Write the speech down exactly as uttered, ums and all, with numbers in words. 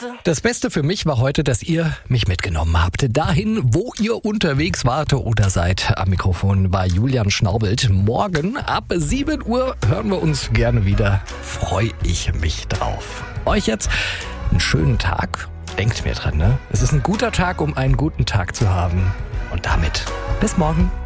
Das Beste für mich war heute, dass ihr mich mitgenommen habt. Dahin, wo ihr unterwegs wart oder seid. Am Mikrofon war Julian Schnaubelt. Morgen ab sieben Uhr hören wir uns gerne wieder. Freue ich mich drauf. Euch jetzt einen schönen Tag. Denkt mir dran, ne? Es ist ein guter Tag, um einen guten Tag zu haben. Und damit bis morgen.